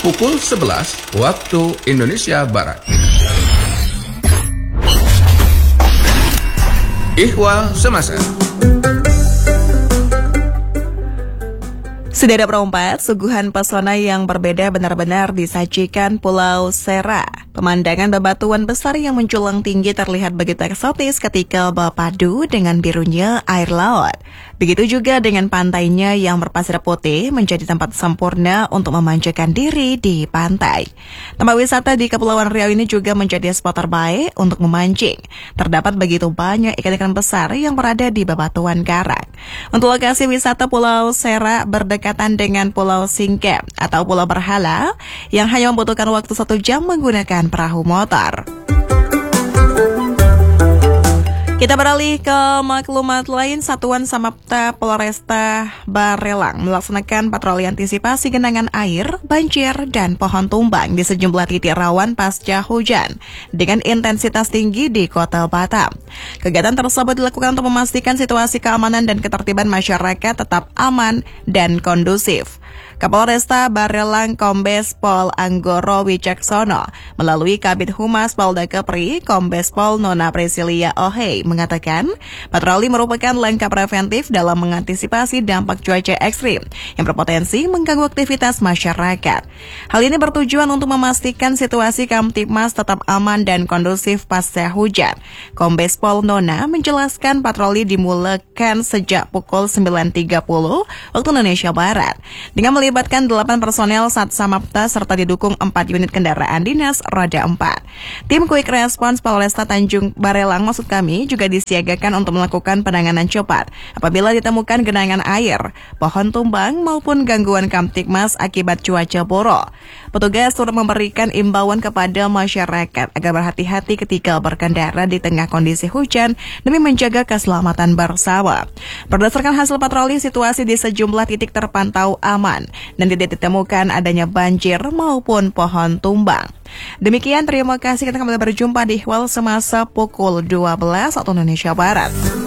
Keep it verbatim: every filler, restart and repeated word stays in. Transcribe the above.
pukul sebelas waktu Indonesia Barat. Ihwal Semasa. Saudara perempat, suguhan pesona yang berbeda benar-benar disajikan Pulau Sera. Pemandangan bebatuan besar yang menjulang tinggi terlihat begitu eksotis ketika berpadu dengan birunya air laut. Begitu juga dengan pantainya yang berpasir putih menjadi tempat sempurna untuk memanjakan diri di pantai. Tempat wisata di Kepulauan Riau ini juga menjadi spot terbaik untuk memancing. Terdapat begitu banyak ikan-ikan besar yang berada di bebatuan karang. Untuk lokasi wisata Pulau Sera berdekatan dengan Pulau Singkep atau Pulau Berhala yang hanya membutuhkan waktu satu jam menggunakan perahu motor. Kita beralih ke maklumat lain. Satuan Samapta Polresta Barelang melaksanakan patroli antisipasi genangan air, banjir, dan pohon tumbang di sejumlah titik rawan pasca hujan dengan intensitas tinggi di Kota Batam. Kegiatan tersebut dilakukan untuk memastikan situasi keamanan dan ketertiban masyarakat tetap aman dan kondusif. Kapolresta Barelang Kombes Pol Anggoro Wicaksono melalui Kabid Humas Polda Kepri Kombes Pol Nona Presilia Ohei mengatakan patroli merupakan langkah preventif dalam mengantisipasi dampak cuaca ekstrim yang berpotensi mengganggu aktivitas masyarakat. Hal ini bertujuan untuk memastikan situasi Kamtibmas tetap aman dan kondusif pasca hujan. Kombes Pol Nona menjelaskan patroli dimulakan sejak pukul sembilan tiga puluh waktu Indonesia Barat dengan melibatkan delapan personel Sat Samapta serta didukung empat unit kendaraan dinas roda empat. Tim Quick Response Polresta Tanjung Barelang maksud kami juga disiagakan untuk melakukan penanganan cepat apabila ditemukan genangan air, pohon tumbang maupun gangguan Kamtibmas akibat cuaca buruk. Petugas turut memberikan imbauan kepada masyarakat agar berhati-hati ketika berkendara di tengah kondisi hujan demi menjaga keselamatan bersama. Berdasarkan hasil patroli, situasi di sejumlah titik terpantau aman dan tidak ditemukan adanya banjir maupun pohon tumbang. Demikian, terima kasih. Kita kembali berjumpa di Ihwal Semasa pukul dua belas waktu Indonesia Barat.